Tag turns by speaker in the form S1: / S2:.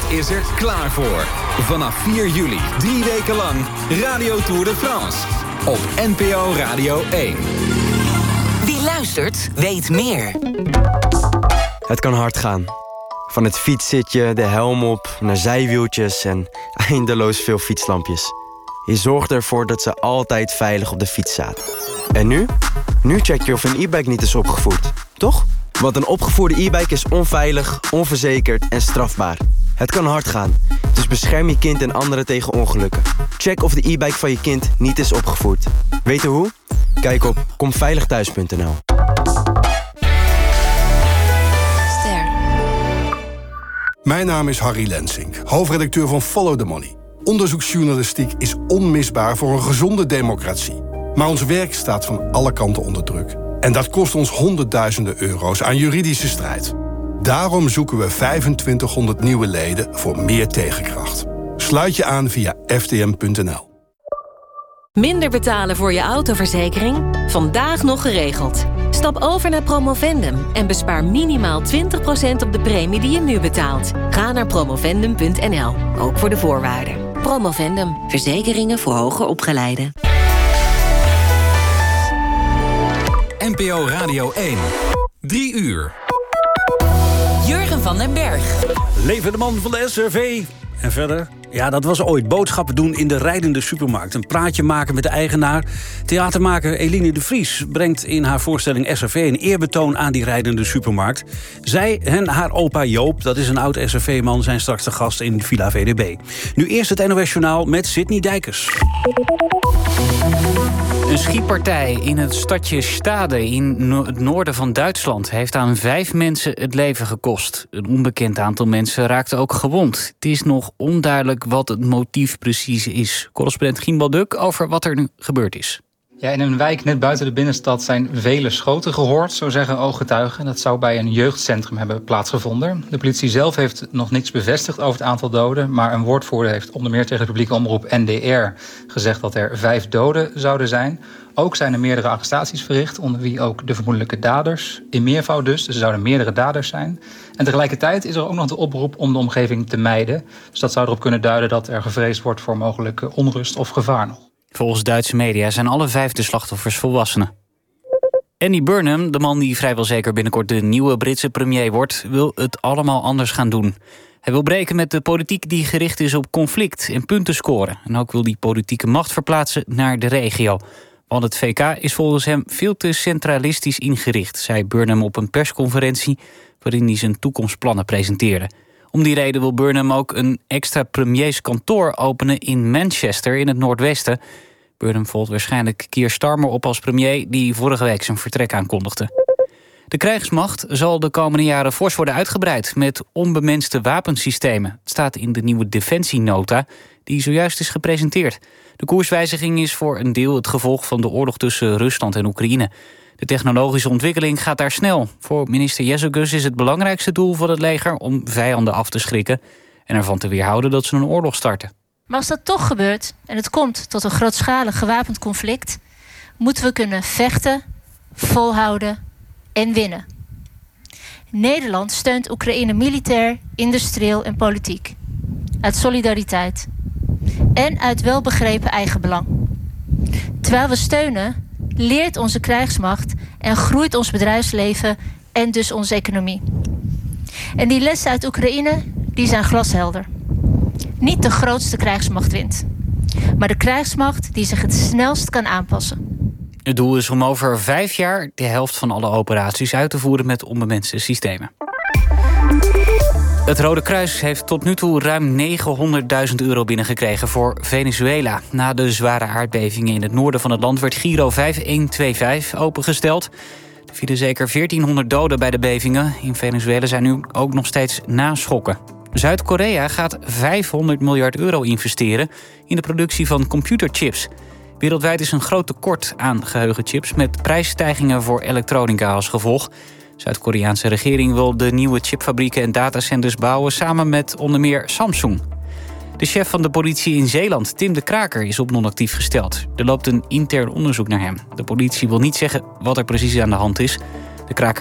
S1: Nederland is er klaar voor. Vanaf 4 juli, 3 weken lang, Radio Tour de France. Op NPO Radio 1.
S2: Wie luistert, weet meer.
S3: Het kan hard gaan. Van het fietszitje, de helm op, naar zijwieltjes en eindeloos veel fietslampjes. Je zorgt ervoor dat ze altijd veilig op de fiets zaten. En nu? Nu check je of een e-bike niet is opgevoerd, toch? Want een opgevoerde e-bike is onveilig, onverzekerd en strafbaar. Het kan hard gaan, dus bescherm je kind en anderen tegen ongelukken. Check of de e-bike van je kind niet is opgevoerd. Weten hoe? Kijk op komveiligthuis.nl.
S4: Mijn naam is Harry Lensink, hoofdredacteur van Follow the Money. Onderzoeksjournalistiek is onmisbaar voor een gezonde democratie. Maar ons werk staat van alle kanten onder druk. En dat kost ons honderdduizenden euro's aan juridische strijd. Daarom zoeken we 2500 nieuwe leden voor meer tegenkracht. Sluit je aan via ftm.nl.
S5: Minder betalen voor je autoverzekering? Vandaag nog geregeld. Stap over naar Promovendum en bespaar minimaal 20% op de premie die je nu betaalt. Ga naar promovendum.nl, ook voor de voorwaarden. Promovendum, verzekeringen voor hoger opgeleiden.
S1: NPO Radio 1. 3 uur.
S2: Jurgen van den Berg.
S6: Leven de man van de SRV. En verder, ja, dat was ooit boodschappen doen in de rijdende supermarkt. Een praatje maken met de eigenaar. Theatermaker Eline de Vries brengt in haar voorstelling SRV een eerbetoon aan die rijdende supermarkt. Zij en haar opa Joop, dat is een oud SRV-man, zijn straks de gast in Villa VDB. Nu eerst het NOS-journaal met Sidney Dijkers.
S7: Een schietpartij in het stadje Stade in het noorden van Duitsland heeft aan 5 mensen het leven gekost. Een onbekend aantal mensen raakte ook gewond. Het is nog onduidelijk wat het motief precies is. Correspondent Gimbal Duk over wat er nu gebeurd is.
S8: Ja, in een wijk net buiten de binnenstad zijn vele schoten gehoord, zo zeggen ooggetuigen. Dat zou bij een jeugdcentrum hebben plaatsgevonden. De politie zelf heeft nog niks bevestigd over het aantal doden, maar een woordvoerder heeft onder meer tegen de publieke omroep NDR gezegd dat er 5 doden zouden zijn. Ook zijn er meerdere arrestaties verricht, onder wie ook de vermoedelijke daders. In meervoud dus er zouden meerdere daders zijn. En tegelijkertijd is er ook nog de oproep om de omgeving te mijden. Dus dat zou erop kunnen duiden dat er gevreesd wordt voor mogelijke onrust of gevaar nog.
S7: Volgens Duitse media zijn alle 5 de slachtoffers volwassenen. Andy Burnham, de man die vrijwel zeker binnenkort de nieuwe Britse premier wordt, wil het allemaal anders gaan doen. Hij wil breken met de politiek die gericht is op conflict en punten scoren. En ook wil hij politieke macht verplaatsen naar de regio. Want het VK is volgens hem veel te centralistisch ingericht, zei Burnham op een persconferentie waarin hij zijn toekomstplannen presenteerde. Om die reden wil Burnham ook een extra premierskantoor openen in Manchester in het noordwesten. Burnham volgt waarschijnlijk Keir Starmer op als premier die vorige week zijn vertrek aankondigde. De krijgsmacht zal de komende jaren fors worden uitgebreid met onbemenste wapensystemen. Het staat in de nieuwe defensienota die zojuist is gepresenteerd. De koerswijziging is voor een deel het gevolg van de oorlog tussen Rusland en Oekraïne. De technologische ontwikkeling gaat daar snel. Voor minister Jezogus is het belangrijkste doel van het leger om vijanden af te schrikken en ervan te weerhouden dat ze een oorlog starten.
S9: Maar als dat toch gebeurt en het komt tot een grootschalig gewapend conflict, moeten we kunnen vechten, volhouden en winnen. Nederland steunt Oekraïne militair, industrieel en politiek. Uit solidariteit. En uit welbegrepen eigenbelang. Terwijl we steunen, leert onze krijgsmacht en groeit ons bedrijfsleven en dus onze economie. En die lessen uit Oekraïne, die zijn glashelder. Niet de grootste krijgsmacht wint, maar de krijgsmacht die zich het snelst kan aanpassen.
S7: Het doel is om over 5 jaar de helft van alle operaties uit te voeren met onbemenste systemen. Het Rode Kruis heeft tot nu toe ruim €900.000 binnengekregen voor Venezuela. Na de zware aardbevingen in het noorden van het land werd Giro 5125 opengesteld. Er vielen zeker 1400 doden bij de bevingen. In Venezuela zijn nu ook nog steeds naschokken. Zuid-Korea gaat €500 miljard investeren in de productie van computerchips. Wereldwijd is een groot tekort aan geheugenchips met prijsstijgingen voor elektronica als gevolg. De Zuid-Koreaanse regering wil de nieuwe chipfabrieken en datacenters bouwen samen met onder meer Samsung. De chef van de politie in Zeeland, Tim de Kraker, is op non-actief gesteld. Er loopt een intern onderzoek naar hem. De politie wil niet zeggen wat er precies aan de hand is. De Kraker